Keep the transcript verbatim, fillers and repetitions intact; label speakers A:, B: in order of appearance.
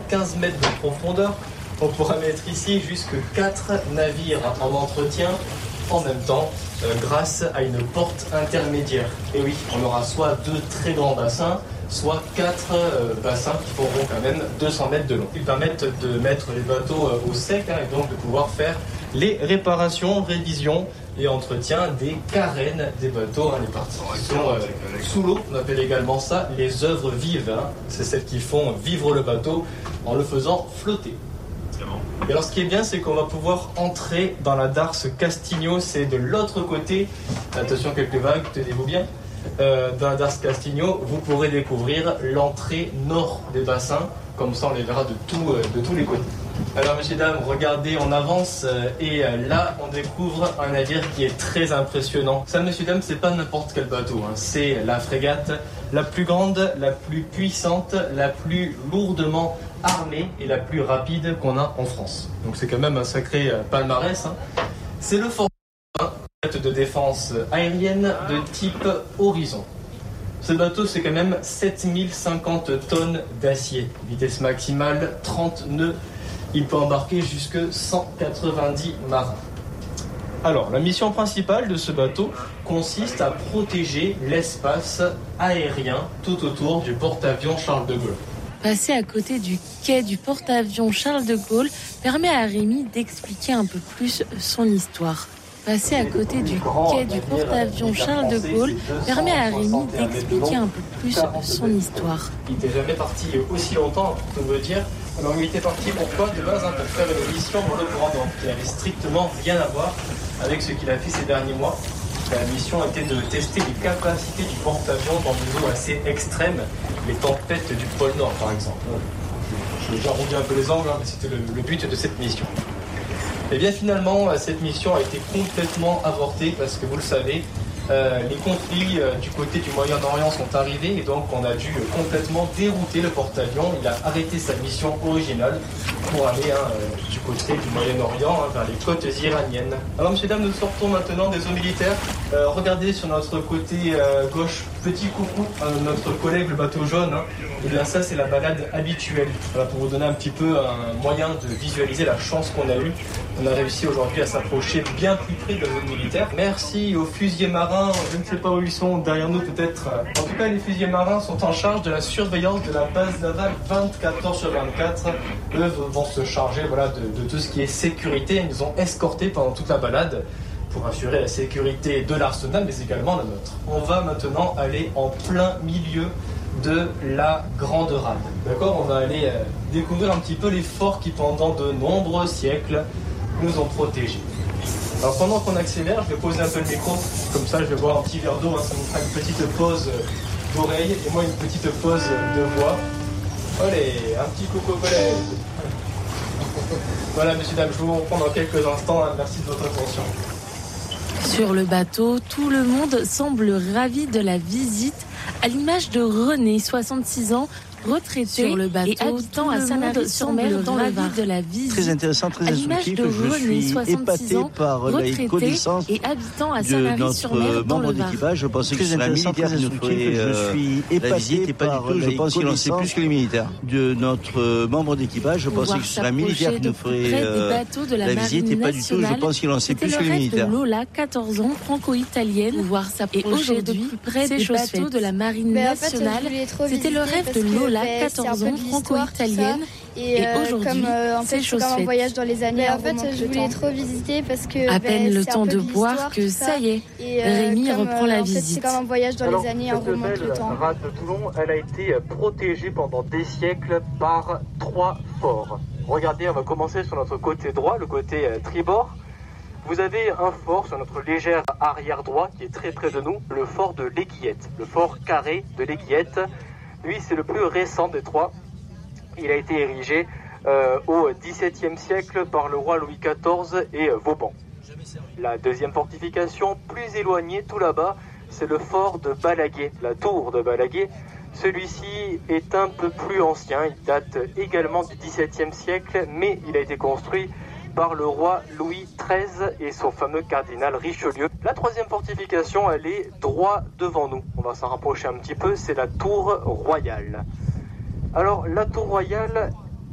A: quinze mètres de profondeur. On pourra mettre ici jusque quatre navires en entretien en même temps euh, grâce à une porte intermédiaire. Et oui, on aura soit deux très grands bassins, soit quatre euh, bassins qui feront quand même deux cents mètres de long. Ils permettent de mettre les bateaux euh, au sec hein, et donc de pouvoir faire les réparations, révisions et entretien des carènes des bateaux. Hein, les parties qui sont euh, sous l'eau, on appelle également ça les œuvres vives. Hein. C'est celles qui font vivre le bateau en le faisant flotter. Et alors ce qui est bien, c'est qu'on va pouvoir entrer dans la darse Castigno, c'est de l'autre côté. Attention, quelques vagues, tenez-vous bien. Euh, dans la darse Castigno, vous pourrez découvrir l'entrée nord des bassins, comme ça on les verra de, tout, euh, de tous les côtés. Alors messieurs, dames, regardez, on avance euh, et euh, là on découvre un navire qui est très impressionnant. Ça, messieurs, dames, c'est pas n'importe quel bateau, hein. C'est la frégate la plus grande, la plus puissante, la plus lourdement armée et la plus rapide qu'on a en France. Donc c'est quand même un sacré euh, palmarès. Hein. C'est le Fort de défense aérienne de type Horizon. Ce bateau, c'est quand même sept mille cinquante tonnes d'acier. Vitesse maximale trente nœuds. Il peut embarquer jusque cent quatre-vingt-dix marins. Alors, la mission principale de ce bateau consiste à protéger l'espace aérien tout autour du porte-avions Charles de Gaulle.
B: Passer à côté du quai du porte-avions Charles de Gaulle permet à Rémi d'expliquer un peu plus son histoire. Passer à côté du quai du porte-avions Charles de Gaulle permet à Rémi d'expliquer un peu plus son histoire.
A: Il n'était jamais parti aussi longtemps, pour tout me dire. Alors il était parti pourquoi de base hein, pour faire une mission pour le Grand Nord, qui n'avait strictement rien à voir avec ce qu'il a fait ces derniers mois. La mission était de tester les capacités du porte-avions dans des eaux assez extrêmes, les tempêtes du pôle Nord par exemple. J'ai arrondi un peu les angles, hein, mais c'était le, le but de cette mission. Et bien finalement, cette mission a été complètement avortée parce que vous le savez, euh, les conflits euh, du côté du Moyen-Orient sont arrivés et donc on a dû euh, complètement dérouter le porte-avions. Il a arrêté sa mission originale pour aller hein, euh, du côté du Moyen-Orient, hein, vers les côtes iraniennes. Alors messieurs, dames, nous sortons maintenant des eaux militaires. Euh, regardez sur notre côté euh, gauche, petit coucou à notre collègue le bateau jaune. Hein. Et bien ça, c'est la balade habituelle. Voilà, pour vous donner un petit peu un moyen de visualiser la chance qu'on a eue. On a réussi aujourd'hui à s'approcher bien plus près de nos militaires. Merci aux fusiliers marins, je ne sais pas où ils sont, derrière nous peut-être. En tout cas, les fusiliers marins sont en charge de la surveillance de la base navale vingt-quatre heures sur vingt-quatre. Eux vont se charger voilà, de, de tout ce qui est sécurité. Ils nous ont escortés pendant toute la balade pour assurer la sécurité de l'arsenal, mais également la nôtre. On va maintenant aller en plein milieu de la Grande Rade. D'accord, on va aller euh, découvrir un petit peu les forts qui, pendant de nombreux siècles, nous ont protégés. Alors pendant qu'on accélère, je vais poser un peu le micro, comme ça je vais boire un petit verre d'eau, hein, ça me fera une petite pause d'oreille et moi une petite pause de voix. Allez, un petit coucou au collègue. Voilà, messieurs, dames, je vous reprends dans quelques instants, hein, merci de votre attention.
B: Sur le bateau, tout le monde semble ravi de la visite, à l'image de René, soixante-six ans, retraité sur le bateau et habitant à Sanary-sur-Mer dans le Var. De la visite.
C: Très intéressant, très instructif. Je suis épaté par la connaissance
B: et habitant à
C: de notre membre d'équipage. Je pensais que c'est un militaire qui nous ferait je suis épaté par la je pense qu'il en sait plus que les militaires. De notre membre d'équipage, je pensais que ce serait un militaire qui nous ferait la visite et pas du tout. Je pense qu'il en sait plus que les militaires.
B: Lola, quatorze ans, franco-italienne, voir s'approcher de plus près des bateaux de la marine nationale. C'était le rêve de Lola, quatorze ans, franco-italienne.
D: Et,
B: et
D: euh,
B: aujourd'hui,
D: comme, euh, en fait,
B: c'est chose
D: comme un
B: faite.
D: voyage dans les années. En fait, je voulais trop visiter parce que
B: à
D: ben,
B: peine le
D: c'est
B: temps
D: un peu
B: de
D: de
B: boire que ça y est,
D: et, euh,
B: Rémi
D: comme,
B: reprend la
D: en fait,
B: visite.
D: C'est comme un voyage dans
A: Alors,
D: les années, on remonte le temps.
A: Cette rade de Toulon, elle a été protégée pendant des siècles par trois forts. Regardez, on va commencer sur notre côté droit, le côté euh, tribord. Vous avez un fort sur notre légère arrière droit qui est très près de nous, le fort de l'Aiguillette, le fort carré de l'Aiguillette. Lui, c'est le plus récent des trois. Il a été érigé euh, au dix-septième siècle par le roi Louis quatorze et euh, Vauban. La deuxième fortification, plus éloignée, tout là-bas, c'est le fort de Balaguer, la tour de Balaguer. Celui-ci est un peu plus ancien, il date également du dix-septième siècle, mais il a été construit par le roi Louis treize et son fameux cardinal Richelieu. La troisième fortification, elle est droit devant nous. On va s'en rapprocher un petit peu, c'est la tour royale. Alors, la tour royale,